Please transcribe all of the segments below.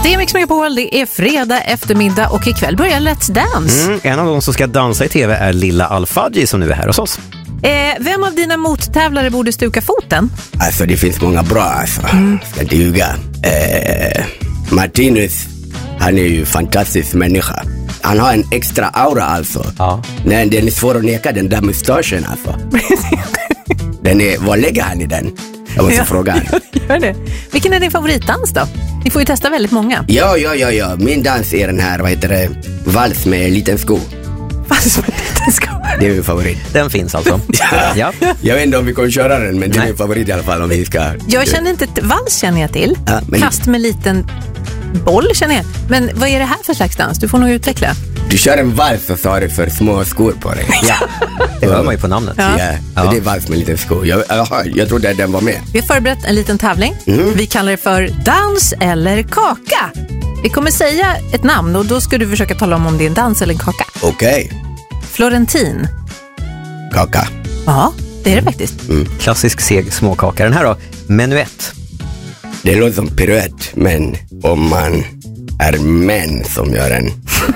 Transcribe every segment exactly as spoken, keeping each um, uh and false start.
Det är Mix Megapol, det är fredag eftermiddag och ikväll börjar Let's Dance. Mm, en av de som ska dansa i tv är Lilla Al-Fadji som nu är här hos oss. Eh, vem av dina mottävlare borde stuka foten? Alltså det finns många bra alltså. Mm. Ska inte ljuga. Eh, Martinus, han är ju fantastisk människa. Han har en extra aura alltså. Ja. Nej, den är svår att neka, den där mustaschen alltså. Den är, vad lägger han i den? Jag måste ja, fråga han. Gör det. Vilken är din favoritdans då? Ni får ju testa väldigt många. Ja, ja, ja, ja. Min dans är den här, vad heter det? Vals med en liten sko. Vals med en liten sko? Det är min favorit. Den finns alltså. ja. Ja. Jag vet inte om vi kommer köra den, men det är min favorit i alla fall om vi ska. Jag känner inte, vals känner jag till. Ja, men... Kast med liten boll känner jag. Men vad är det här för slags dans? Du får nog utveckla. Du kör en vals och så har du för små skor på dig. Ja, det hör man ju på namnet. Ja, ja. ja. Det är vals med en liten sko. Jag, jag, jag trodde att den var med. Vi har förberett en liten tävling. Mm. Vi kallar det för dans eller kaka. Vi kommer säga ett namn och då ska du försöka tala om om det är en dans eller en kaka. Okej. Okay. Florentin. Kaka. Ja, det är det faktiskt. Mm. Klassisk seg småkaka. Den här då, menuett. Det låter som piruett, men om man är män som gör en...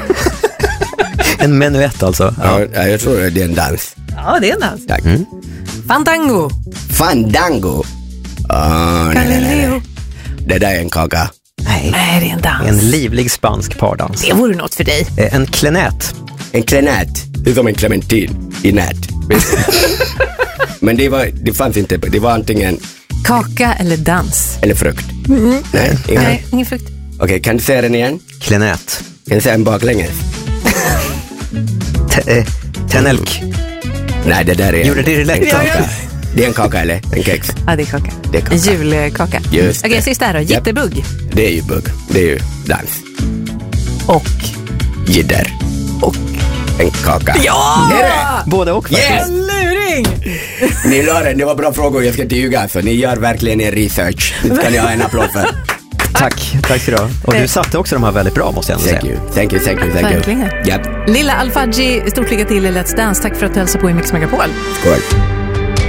En menuett alltså? Ja. Ja, jag tror att det är en dans. Ja, det är en dans. Tack. Mm. Fandango. Fandango. Oh, nej, nej, nej. Det där är en kaka. Nej, nej, det är en dans. En livlig spansk pardans. Det vore något för dig. En klenät. En klenät. Det är som en clementin i nät. Men det, var, det fanns inte. Det var antingen... Kaka eller dans? Eller frukt. Mm. Nej, ingen, nej, ingen frukt. Okej, okay, kan du säga den igen? Klenät. Kan du säga en baklänges? T- eh, Tenelk. Nej, det där är en, jo, det är det en kaka. Det är en kaka eller en kex? Ja, det är kaka. Det är kaka. En julkaka. Just Okej, okay, sista här då. Jittebugg. Det är ju bugg. Det är ju dans. Och? Jidder. Och? En kaka. Ja! Är det? Både och faktiskt. Yes! Luring! Ni la den, det var bra frågor. Jag ska inte ljuga alltså. Ni gör verkligen er research. Det kan ni ha en applåd för. Tack, tack ska du ha. Och du satte också de här väldigt bra, måste jag ändå säga. Thank you, thank you, thank you, thank Verkligen. you. Yep. Lilla Al-Fadji, stort lycka till i Let's Dance. Tack för att du hälsade på i Mix Megapol. Skål.